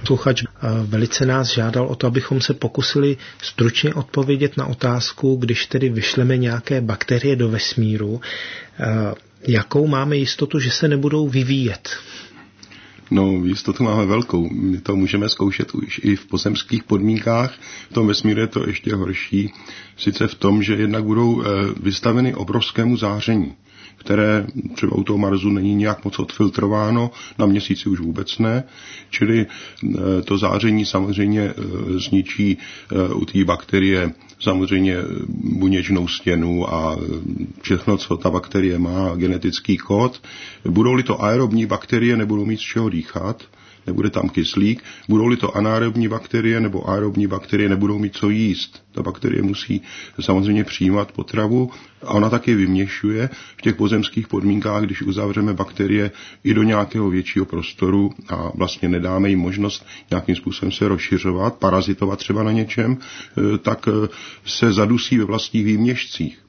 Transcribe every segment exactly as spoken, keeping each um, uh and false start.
posluchač velice nás žádal o to, abychom se pokusili stručně odpovědět na otázku, když tedy vyšleme nějaké bakterie do vesmíru, jakou máme jistotu, že se nebudou vyvíjet? No, jistotu máme velkou. My to můžeme zkoušet už i v pozemských podmínkách. V tom vesmíru je to ještě horší. Sice v tom, že jednak budou vystaveny obrovskému záření, které třeba u toho Marsu není nějak moc odfiltrováno, na Měsíci už vůbec ne, čili to záření samozřejmě zničí u té bakterie samozřejmě buněčnou stěnu a všechno, co ta bakterie má, genetický kód. Budou-li to aerobní bakterie, nebudou mít z čeho dýchat, nebude tam kyslík. Budou-li to anaerobní bakterie nebo aerobní bakterie, nebudou mít co jíst. Ta bakterie musí samozřejmě přijímat potravu a ona taky vyměšuje v těch pozemských podmínkách, když uzavřeme bakterie i do nějakého většího prostoru a vlastně nedáme jim možnost nějakým způsobem se rozšiřovat, parazitovat třeba na něčem, tak se zadusí ve vlastních výměšcích.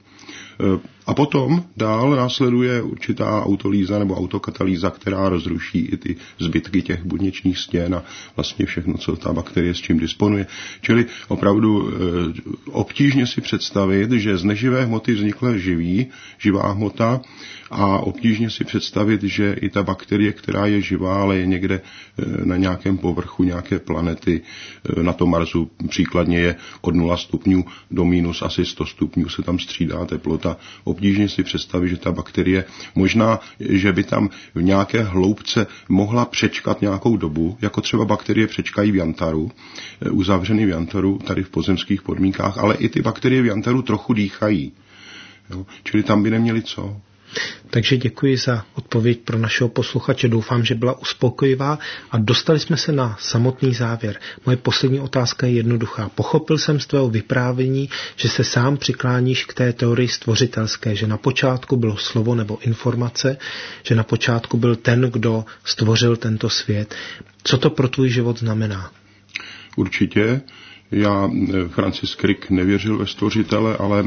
A potom dál následuje určitá autolýza nebo autokatalýza, která rozruší i ty zbytky těch buněčných stěn a vlastně všechno, co ta bakterie s čím disponuje. Čili opravdu obtížně si představit, že z neživé hmoty vznikla živý, živá hmota a obtížně si představit, že i ta bakterie, která je živá, ale je někde na nějakém povrchu nějaké planety, na tom Marsu příkladně je od nula stupňů do minus asi sto stupňů se tam střídá teplota. Obtížně si představit, že ta bakterie možná, že by tam v nějaké hloubce mohla přečkat nějakou dobu, jako třeba bakterie přečkají v jantaru, uzavřený v jantaru tady v pozemských podmínkách, ale i ty bakterie v jantaru trochu dýchají. Jo? Čili tam by neměli co. Takže děkuji za odpověď pro našeho posluchače. Doufám, že byla uspokojivá a dostali jsme se na samotný závěr. Moje poslední otázka je jednoduchá. Pochopil jsem z tvého vyprávění, že se sám přikláníš k té teorii stvořitelské, že na počátku bylo slovo nebo informace, že na počátku byl ten, kdo stvořil tento svět. Co to pro tvůj život znamená? Určitě. Já, Francis Crick, nevěřil ve stvořitele, ale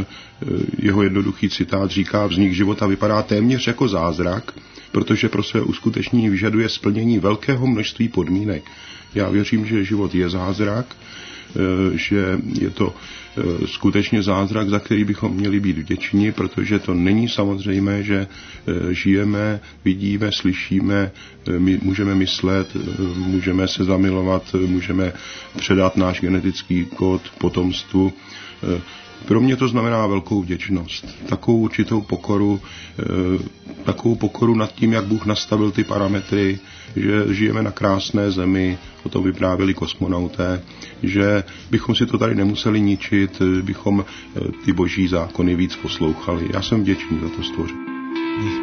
jeho jednoduchý citát říká, vznik života vypadá téměř jako zázrak, protože pro své uskutečnění vyžaduje splnění velkého množství podmínek. Já věřím, že život je zázrak, že je to skutečně zázrak, za který bychom měli být vděční, protože to není samozřejmé, že žijeme, vidíme, slyšíme, my můžeme myslet, můžeme se zamilovat, můžeme předat náš genetický kód potomstvu. Pro mě to znamená velkou vděčnost, takovou určitou pokoru, takovou pokoru nad tím, jak Bůh nastavil ty parametry, že žijeme na krásné zemi, o tom vyprávěli kosmonauté, že bychom si to tady nemuseli ničit, bychom ty boží zákony víc poslouchali. Já jsem vděčný za to stvoření.